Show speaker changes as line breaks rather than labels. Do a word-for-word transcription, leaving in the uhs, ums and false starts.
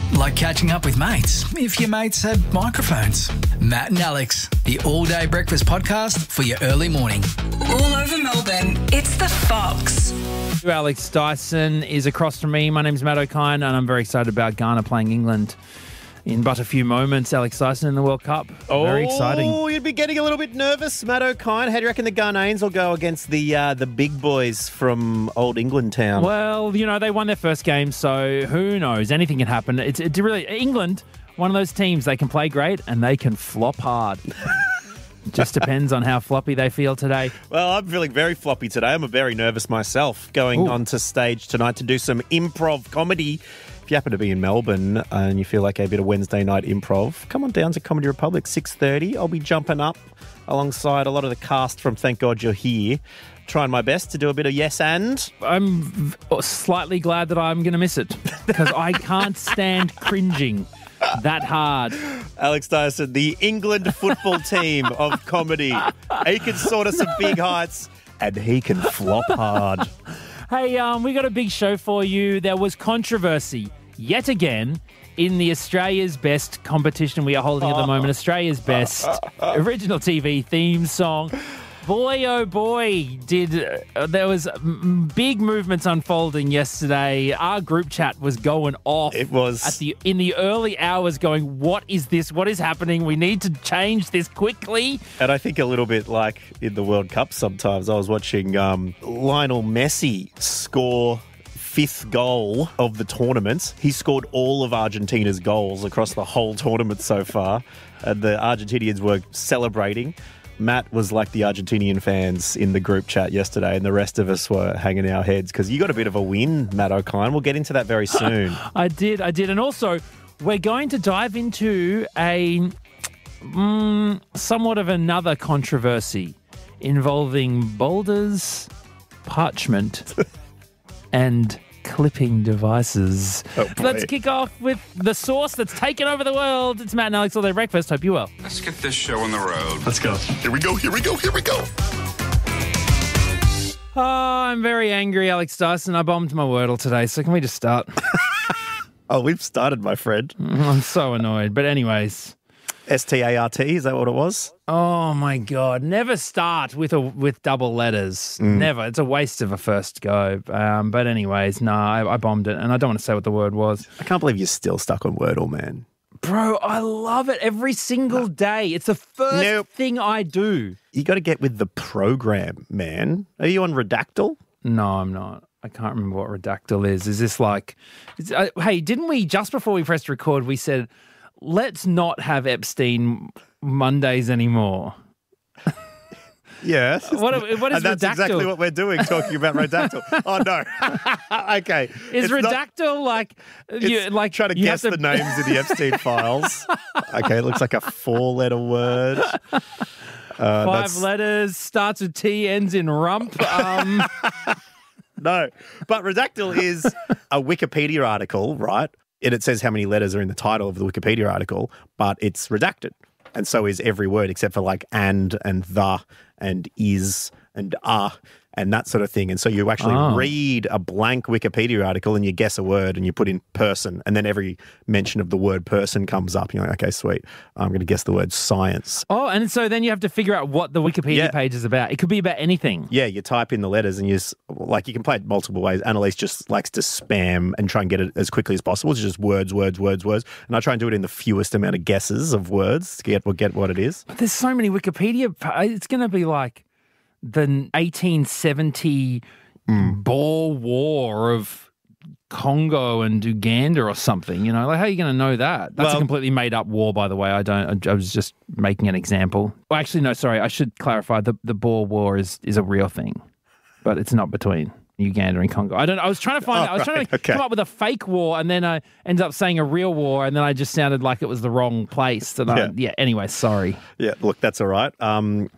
Like catching up with mates, if your mates had microphones. Matt and Alex, the all-day breakfast podcast for your early morning.
All over Melbourne, it's The Fox.
Alex Dyson is across from me. My name's Matt O'Kine, and I'm very excited about Ghana playing England in but a few moments. Alex Dyson in the World Cup.
Oh,
very exciting.
Oh, you'd be getting a little bit nervous, Matt O'Kine. How do you reckon the Ghanaians will go against the uh, the big boys from old England town?
Well, you know, they won their first game, so who knows? Anything can happen. It's, it's really England, one of those teams, they can play great and they can flop hard. Just depends on how floppy they feel today.
Well, I'm feeling very floppy today. I'm very nervous myself going
Ooh.
onto stage tonight to do some improv comedy. If you happen to be in Melbourne and you feel like a bit of Wednesday night improv, come on down to Comedy Republic, six thirty. I'll be jumping up alongside a lot of the cast from Thank God You're Here, trying my best to do a bit of yes and.
I'm v- slightly glad that I'm going to miss it because I can't stand cringing that hard.
Alex Dyson, the England football team of comedy. He can sort of some big heights and he can flop hard.
Hey, um, we got a big show for you. There was controversy yet again in the Australia's Best competition we are holding at the moment. Australia's Best original T V theme song. Boy, oh boy, did uh, there was m- big movements unfolding yesterday. Our group chat was going off.
It was
at the in the early hours, going, "What is this? What is happening? We need to change this quickly."
And I think a little bit like in the World Cup sometimes. I was watching um, Lionel Messi score fifth goal of the tournament. He scored all of Argentina's goals across the whole tournament so far. And the Argentinians were celebrating. Matt was like the Argentinian fans in the group chat yesterday, and the rest of us were hanging our heads because you got a bit of a win, Matt O'Kine. We'll get into that very soon.
I did, I did. And also, we're going to dive into a mm, somewhat of another controversy involving boulders, parchment, and clipping devices.
Oh,
Let's kick off with the source that's taken over the world. It's Matt and Alex All Day Breakfast. Hope you're well.
Let's get this show on the road.
Let's go.
Here we go, here we go, here we go.
Oh, I'm very angry, Alex Dyson. I bombed my Wordle today, so can we just start?
Oh, we've started, my friend.
I'm so annoyed. But anyways.
S T A R T, is that what it was?
Oh my God! Never start with a with double letters.
Mm.
Never. It's a waste of a first go. Um, but anyways, no, I, I bombed it, and I don't want to say what the word was.
I can't believe you're still stuck on Wordle, man.
Bro, I love it every single day. It's the first
Nope.
thing I do.
You got to get with the program, man. Are you on Redactyl?
No, I'm not. I can't remember what Redactyl is. Is this like? Is, uh, hey, didn't we just before we pressed record? We said, let's not have Epstein Mondays anymore.
Yes.
What, what is
and that's
Redactyl?
exactly what we're doing, talking about Redactyl. Oh, no. Okay.
Is
It's
Redactyl
not,
like... You,
it's
like
trying to
you
guess
have to...
the names of the Epstein files. Okay, it looks like a four-letter word. Uh,
Five
that's-
letters, starts with T, ends in rump. Um,
No. But Redactyl is a Wikipedia article, right? And it says how many letters are in the title of the Wikipedia article, but it's redacted. And so is every word except for like and and the and is and ah and that sort of thing. And so you actually
Oh.
read a blank Wikipedia article and you guess a word and you put in person. And then every mention of the word person comes up. You're like, okay, sweet. I'm going to guess the word science.
oh, and so then you have to figure out what the Wikipedia
Yeah.
page is about. It could be about anything.
Yeah, you type in the letters and you just, like, you can play it multiple ways. Annalise just likes to spam and try and get it as quickly as possible. It's just words, words, words, words. And I try and do it in the fewest amount of guesses of words to get, get what it is.
But there's so many Wikipedia. pa- It's going to be like the eighteen seventy
Mm.
Boer War of Congo and Uganda or something. You know, like how are you going to know that? That's
Well-
a completely made up war, by the way. I don't. I, I was just making an example. Well, actually, no. Sorry, I should clarify. The the Boer War is is a real thing, but it's not between Uganda and Congo. I don't. I was trying to find.
Oh,
I was trying
right,
to
okay.
come up with a fake war, and then I ended up saying a real war, and then I just sounded like it was the wrong place. And I,
Yeah.
yeah. Anyway, sorry.
Yeah, look, that's all right. Um,